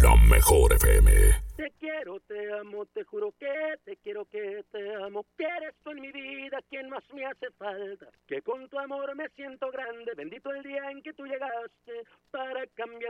La mejor FM. Te quiero, te amo, te juro que te quiero, que te amo, que eres tú en mi vida quien más me hace falta, que con tu amor me siento grande, bendito el día en que tú llegaste para cambiar